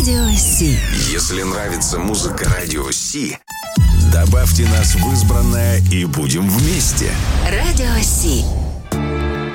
Радио Си. Если нравится музыка Радио Си, добавьте нас в избранное и будем вместе. Радио Си.